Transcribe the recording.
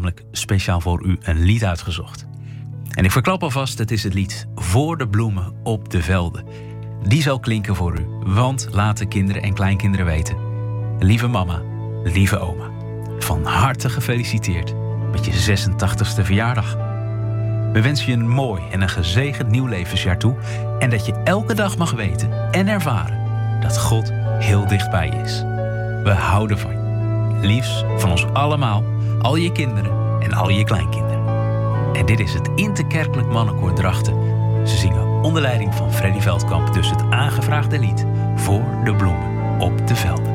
eigenlijk speciaal voor u een lied uitgezocht. En ik verklap alvast, het is het lied Voor de bloemen op de velden. Die zal klinken voor u, want laten kinderen en kleinkinderen weten: lieve mama, lieve oma, van harte gefeliciteerd met je 86e verjaardag. We wensen je een mooi en een gezegend nieuw levensjaar toe en dat je elke dag mag weten en ervaren dat God heel dichtbij je is. We houden van je. Liefs van ons allemaal, al je kinderen en al je kleinkinderen. En dit is het Interkerkelijk Mannenkoor Drachten. Ze zingen onder leiding van Freddy Veldkamp dus het aangevraagde lied Voor de bloemen op de velden.